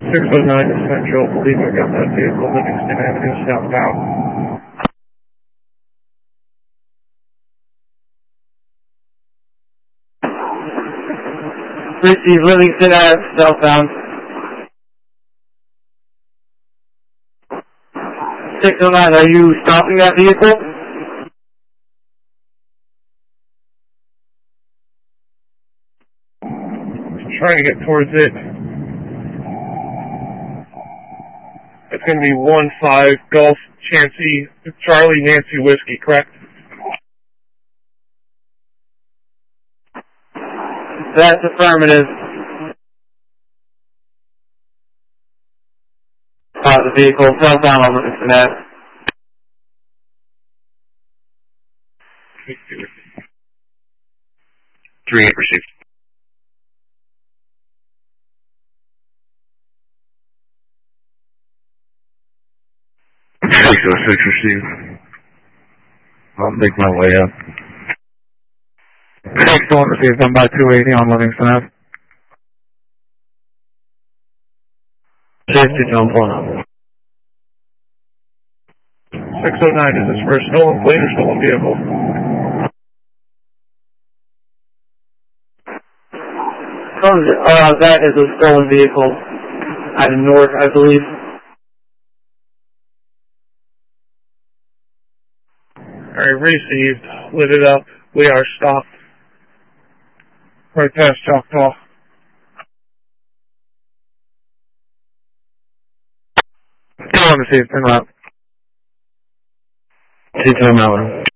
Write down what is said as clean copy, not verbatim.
609 to Central, believe I got that vehicle, Livingston Avenue southbound. Receive Livingston Ave, southbound. 609, are you stopping that vehicle? Trying to get towards it. It's going to be 15 Golf Charlie Nancy Whiskey, correct? That's affirmative. The vehicle southbound on Livingston Ave. 38 received. Six received. I'll make my way up. 601 received, I'm by 280 on Livingston Ave. Safety jump on. 609, is this for a stolen plate or stolen vehicle? That is a stolen vehicle out of Newark, I believe. Alright, received. Lit it up. We are stopped. Right past Choctaw. 201 received, turn left. 210 hour.